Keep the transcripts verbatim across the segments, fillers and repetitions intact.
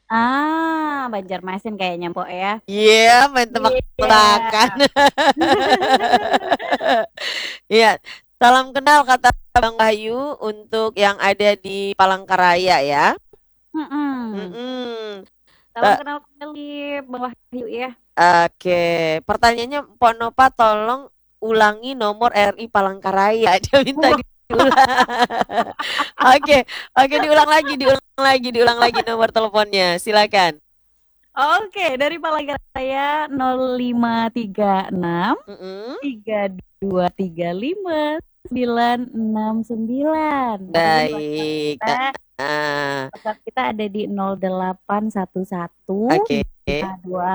Ah, Banjarmasin kayaknya, Mpok, ya? Iya, main Iya. tebak-tebakan. Iya, salam kenal kata Bang Wahyu untuk yang ada di Palangkaraya ya. Mm-mm. Mm-mm. Salam Eh, kenal kembali, Bang Wahyu ya. Oke, pertanyaannya Mpok Nova tolong ulangi nomor R I Palangkaraya. Dia minta Wah, diulang. Oke, oke diulang lagi, diulang lagi, diulang lagi nomor teleponnya. Silakan. oke, dari Palangkaraya nol lima tiga enam Mm-mm. tiga dua tiga lima sembilan enam sembilan. Ataupun WhatsApp Baik. kita, Ah, WhatsApp kita ada di nol delapan satu satu oke. lima dua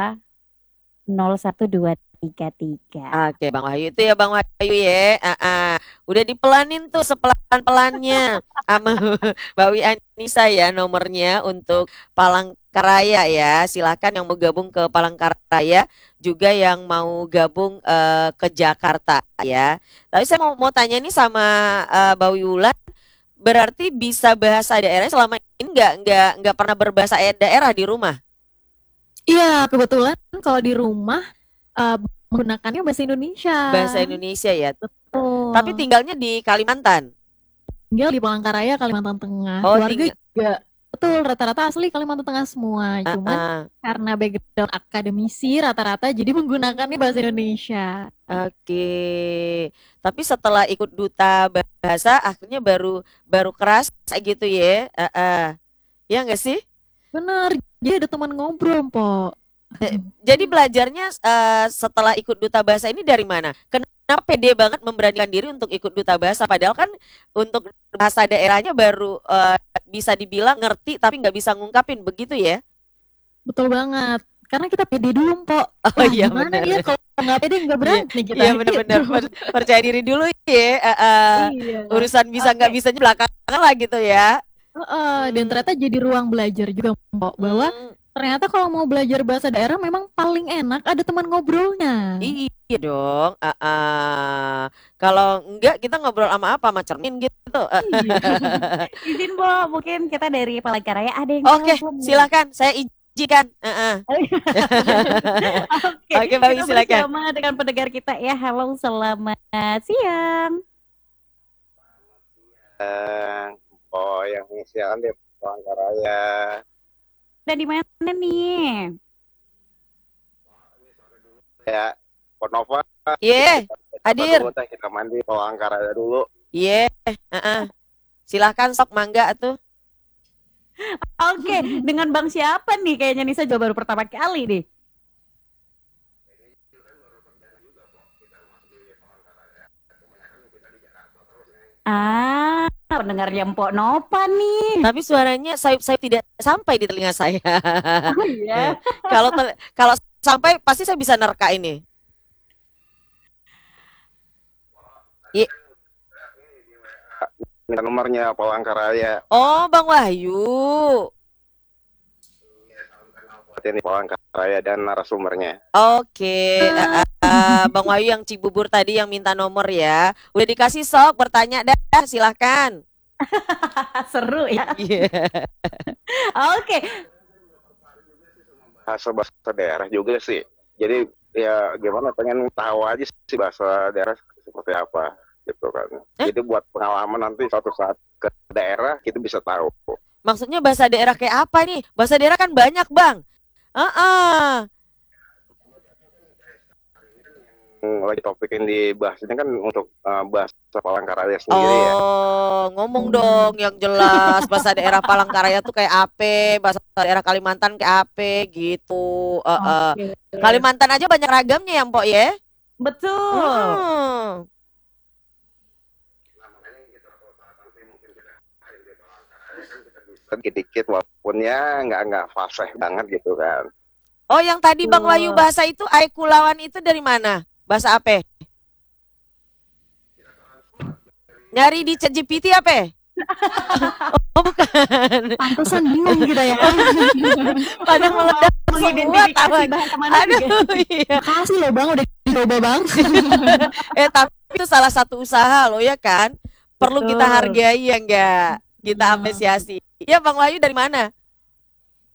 nol satu dua tiga tiga. Oke, Bang Wahyu itu ya Bang Wahyu ya. Ah, ah. Udah dipelanin tuh sepelan-pelannya sama Mbak Wi Anissa ya nomornya untuk Palangkaraya ya. Silakan yang mau gabung ke Palangkaraya juga yang mau gabung eh, ke Jakarta ya. Tapi saya mau mau tanya nih sama eh, Mbak Wiwulan, berarti bisa bahasa daerah selama ini nggak nggak nggak pernah berbahasa daerah di rumah? Iya, kebetulan kalau di rumah uh, menggunakannya bahasa Indonesia. Bahasa Indonesia ya. Tapi Betul. tinggalnya di Kalimantan. Tinggal di Palangkaraya, Kalimantan Tengah. Oh, Keluarga tinggal. juga betul rata-rata asli Kalimantan Tengah semua. Ah, Cuman ah. karena background akademisi rata-rata jadi menggunakannya bahasa Indonesia. Oke. Tapi setelah ikut duta bahasa, akhirnya baru baru keras kayak gitu ya. Ah, ah. Ya nggak sih? Bener, jadi ada teman ngobrol, Po. Eh, Jadi belajarnya eh, setelah ikut duta bahasa ini dari mana? Kenapa pede banget memberanikan diri untuk ikut duta bahasa? Padahal kan untuk bahasa daerahnya baru eh, bisa dibilang ngerti tapi nggak bisa ngungkapin begitu ya? Betul banget. Karena kita pede dulu, Po. Oh Lah, iya gimana benar. ya kalau nggak pede nggak Iya, berani kita iya gitu. benar-benar Per- percaya diri dulu ya. eh, eh. Iya. Urusan bisa Oke. nggak bisanya belakangan lah gitu ya. Heeh, dan Hmm, ternyata jadi ruang belajar juga, Mbak, bahwa hmm, ternyata kalau mau belajar bahasa daerah memang paling enak ada teman ngobrolnya. iya dong. ah, ah. Kalau enggak kita ngobrol sama apa? Sama cermin gitu. Iya. Izin, Bo, mungkin kita dari Palangkaraya ada yang Oke, telepon nih. silakan. Saya izinkan. Ah, ah. Oke, Oke, Mbak Wi, kita silakan. bersama dengan pendengar kita ya. Halo, selamat siang. Eh, oh yang siaran di Palangkaraya Dan di mana nih? ya Ponova Iya, apa hadir. dulu teh kita mandi Palangkaraya dulu. Iya, ah, ah. Silakan sok mangga tuh. Oke, dengan Bang siapa nih? Kayaknya Nisa juga baru pertama kali nih. Ah, pendengarnya Mpok Nova nih. Tapi suaranya sayup-sayup tidak sampai di telinga saya. Oh iya. Kalau tel- kalau sampai pasti saya bisa nerka ini. Iya. Minta nomornya Palangkaraya Oh, Bang Wahyu. buat ini Palangkaraya dan narasumbernya. Oke, ah, ah, ah. Bang Wahyu yang Cibubur tadi yang minta nomor ya. Udah dikasih sok, bertanya dah, silahkan. Seru ya. Iya. Oke. Bahasa bahasa daerah juga sih. Jadi ya gimana pengen tahu aja sih bahasa daerah seperti apa gitu kan. Eh, Jadi buat pengalaman nanti suatu saat ke daerah kita bisa tahu. maksudnya bahasa daerah kayak apa nih? Bahasa daerah kan banyak, Bang. Ah, Hmm, lagi topik yang dibahas ini kan untuk uh, bahasa Palangkaraya sendiri ya. Oh, ngomong dong yang jelas. Bahasa daerah Palangkaraya tuh kayak apa? Bahasa daerah Kalimantan kayak apa gitu. Eh, eh. Oke. Kalimantan aja banyak ragamnya ya, Mpok ya. Betul. Hmm. Dikit-dikit walaupun ya nggak nggak fasih banget gitu kan. Oh, yang tadi Bang Wahyu Betul. bahasa itu Aikulawan itu dari mana? Bahasa apa? Nyari di ChatGPT apa? Oh, bukan. Pantesan bingung kita ya. Pada meledak semua Mengidentifikasi tahuan. bahasa mana juga. Aduh, iya. Makasih loh Bang udah dicoba Bang. Eh, tapi itu salah satu usaha loh ya kan? Perlu kita Betul. hargai ya enggak? Kita Nah, apresiasi. Ya, Bang Wahyu dari mana?